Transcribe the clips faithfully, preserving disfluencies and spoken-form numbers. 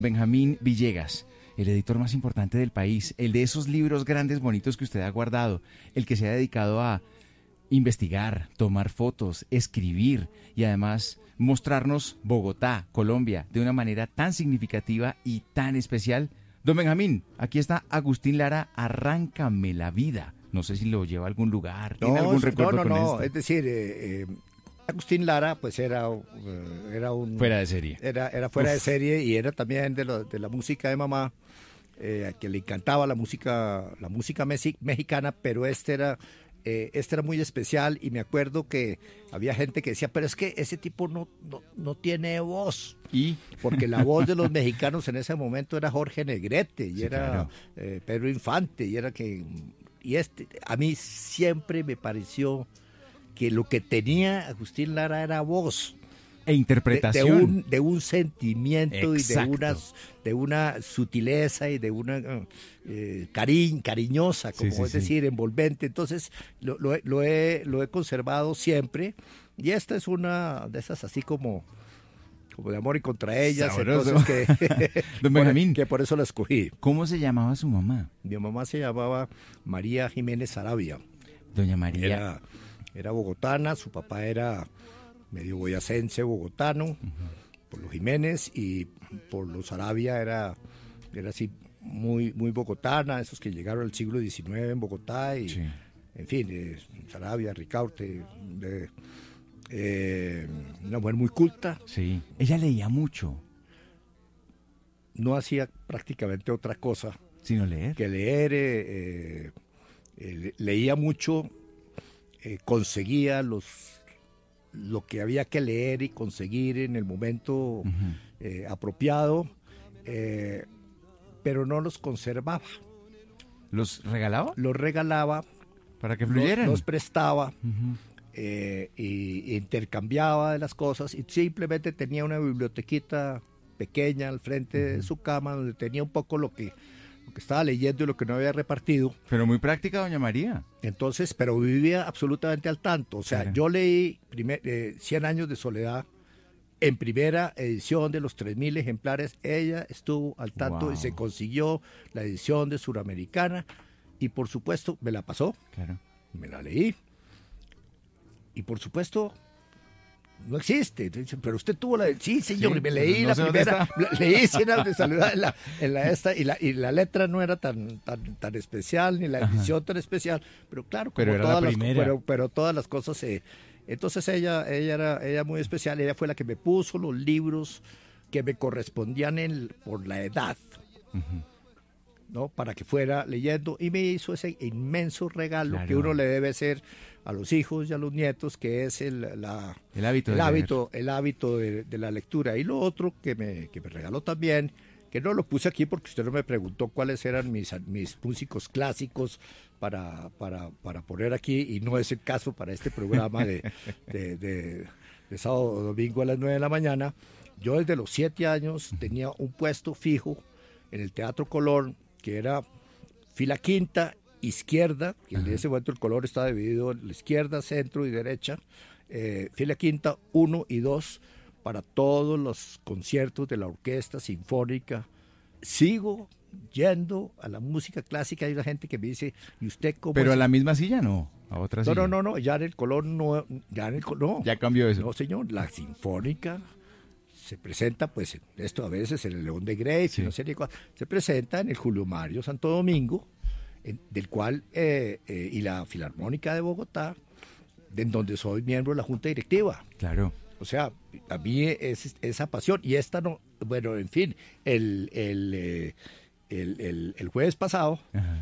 Benjamín Villegas, el editor más importante del país, el de esos libros grandes, bonitos que usted ha guardado, el que se ha dedicado a investigar, tomar fotos, escribir y además mostrarnos Bogotá, Colombia, de una manera tan significativa y tan especial. Don Benjamín, aquí está Agustín Lara, Arráncame la vida. No sé si lo lleva a algún lugar, ¿tiene no, algún recuerdo no, no, con no, esto? es decir, eh, eh, Agustín Lara pues era, uh, era un... Fuera de serie. Era, era fuera Uf. de serie y era también de, lo, de la música de mamá, eh, a que le encantaba la música, la música mexi- mexicana, pero este era... Eh, este era muy especial y me acuerdo que había gente que decía, pero es que ese tipo no, no, no tiene voz. ¿Y? Porque la voz de los mexicanos en ese momento era Jorge Negrete y Sí, era claro. eh, Pedro Infante y era que... Y este, a mí siempre me pareció que lo que tenía Agustín Lara era voz. E De, interpretación. de un, de un sentimiento Exacto. y de una, de una sutileza y de una eh, cariñ, cariñosa, como Sí, sí, es sí. decir, envolvente. Entonces lo, lo, he, lo, he, lo he conservado siempre y esta es una de esas así como, como de amor y contra ellas. Sabroso. Entonces que, Don por, Benjamín, que por eso la escogí. ¿cómo se llamaba su mamá? Mi mamá se llamaba María Jiménez Sarabia. Doña María. Era, era bogotana, su papá era medio boyacense, bogotano, uh-huh. por los Jiménez, y por los Arabia era, era así muy, muy bogotana, esos que llegaron al siglo diecinueve en Bogotá, y Sí. en fin, eh, Sarabia, Ricaurte, eh, eh, una mujer muy culta. Sí. Ella leía mucho. No hacía prácticamente otra cosa Sino leer. que leer, eh, eh, eh, leía mucho, eh, conseguía los lo que había que leer y conseguir en el momento uh-huh. eh, apropiado, eh, pero no los conservaba. ¿Los regalaba? Los regalaba. Para que fluyeran. Los, los prestaba uh-huh. eh, y, y intercambiaba de las cosas y simplemente tenía una bibliotequita pequeña al frente uh-huh. de su cama donde tenía un poco lo que que estaba leyendo y lo que no había repartido. Pero muy práctica, doña María. Entonces, pero vivía absolutamente al tanto. O sea, claro. yo leí primer, eh, cien años de soledad en primera edición de los tres mil ejemplares. Ella estuvo al tanto wow. y se consiguió la edición de Suramericana y por supuesto me la pasó. Claro. Me la leí. Y por supuesto... no existe, pero usted tuvo la... Sí, señor, sí, me leí no la primera, leí cien años de soledad en la, en la esta, y la, y la letra no era tan, tan, tan especial, ni la edición Ajá. tan especial, pero claro, como pero era todas la las, primera. pero, pero todas las cosas, eh, entonces ella, ella era ella muy especial, ella fue la que me puso los libros que me correspondían en, por la edad, uh-huh. ¿no? Para que fuera leyendo, y me hizo ese inmenso regalo claro. que uno le debe hacer a los hijos y a los nietos, que es el, la, el hábito, el de, hábito, el hábito de, de la lectura. Y lo otro que me, que me regaló también, que no lo puse aquí porque usted no me preguntó cuáles eran mis, mis músicos clásicos para, para, para poner aquí, y no es el caso para este programa de, de, de, de sábado o domingo a las nueve de la mañana. Yo desde los siete años tenía un puesto fijo en el Teatro Colón, que era fila quinta, izquierda, y en ese momento el color está dividido en la izquierda, centro y derecha, eh, fila quinta, uno y dos, para todos los conciertos de la orquesta sinfónica. Sigo yendo a la música clásica. Hay una gente que me dice, ¿y usted cómo Pero es? a la misma silla no, a otra no, silla. No, no, no, ya en el color no, ya en el no. Ya cambió eso. No, señor, la sinfónica se presenta, pues, esto a veces en el León de Grey, sí. no sé ni cuál, se presenta en el Julio Mario Santo Domingo, en, del cual, eh, eh, y la Filarmónica de Bogotá, de, en donde soy miembro de la Junta Directiva. Claro. O sea, a mí es esa pasión, y esta no, bueno, en fin, el, el, eh, el, el, el jueves pasado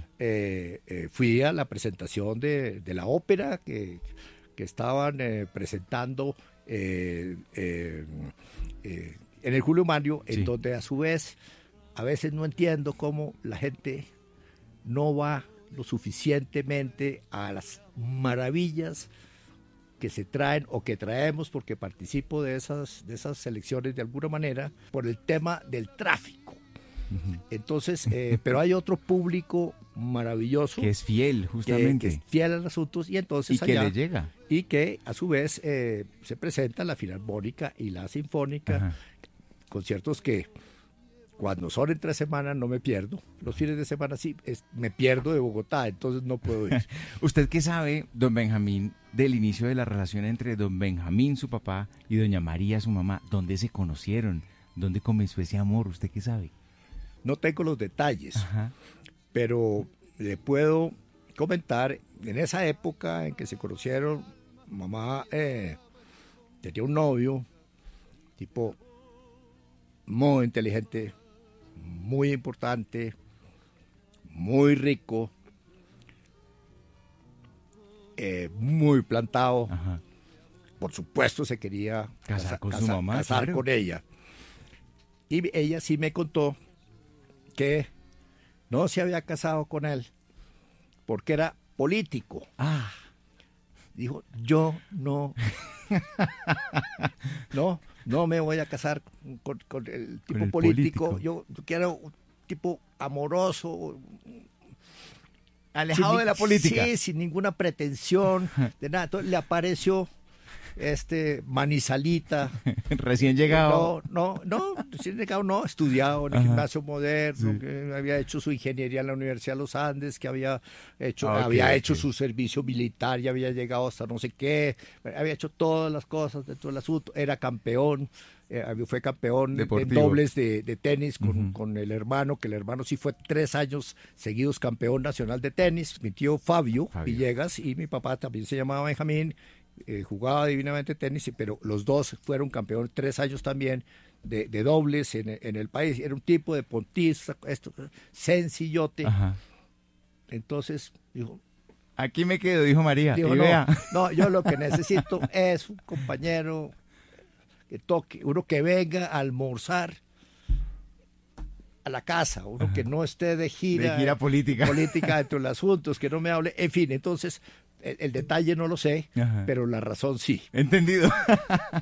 eh, eh, fui a la presentación de, de la ópera que, que estaban eh, presentando eh, eh, eh, en el Julio Mario, en sí. donde a su vez a veces no entiendo cómo la gente no va lo suficientemente a las maravillas que se traen o que traemos, porque participo de esas, de esas selecciones de alguna manera, por el tema del tráfico. Uh-huh. Entonces, eh, pero hay otro público maravilloso. Que es fiel, justamente. Que, que es fiel a los asuntos, y entonces y que allá, le llega. Y que a su vez eh, se presenta la Filarmónica y la Sinfónica, uh-huh. conciertos que Cuando son entre semanas no me pierdo. Los fines de semana sí, es, me pierdo de Bogotá, entonces no puedo ir. ¿Usted qué sabe, don Benjamín, del inicio de la relación entre don Benjamín, su papá, y doña María, su mamá? ¿Dónde se conocieron? ¿Dónde comenzó ese amor? ¿Usted qué sabe? No tengo los detalles, Ajá. pero le puedo comentar, en esa época en que se conocieron, mamá eh, tenía un novio, tipo muy inteligente, muy importante, muy rico, eh, muy plantado. Ajá. Por supuesto se quería Casar con su casa- mamá, casar claro. con ella. Y ella sí me contó que no se había casado con él porque era político. Ah, Dijo, yo no, no, no me voy a casar con, con el tipo el político. político. Yo, yo quiero un tipo amoroso, alejado sin de ni- la política. Sí, sin ninguna pretensión de nada. Entonces le apareció este Manizalita. Recién llegado. No, no, no, recién llegado no, estudiado en el Ajá. gimnasio moderno, Sí. que había hecho su ingeniería en la Universidad de los Andes, que había hecho, Ah, ok, había hecho ok. su servicio militar, ya había llegado hasta no sé qué, había hecho todas las cosas dentro del asunto, era campeón, eh, fue campeón en Deportivo. dobles de, de tenis con, Ujú. con el hermano, que el hermano sí fue tres años seguidos campeón nacional de tenis, mi tío Fabio, Fabio. Villegas, y mi papá también se llamaba Benjamín. Eh, jugaba divinamente tenis, pero los dos fueron campeones tres años también de, de dobles en, en el país. Era un tipo de pontista, esto, sencillote. Ajá. Entonces dijo, Aquí me quedo, dijo María. dijo y no, vea. no, yo lo que necesito es un compañero que toque, uno que venga a almorzar a la casa, uno Ajá. que no esté de gira, De gira política. política dentro de los asuntos, que no me hable, en fin, entonces el, el detalle no lo sé, Ajá. pero la razón sí. Entendido.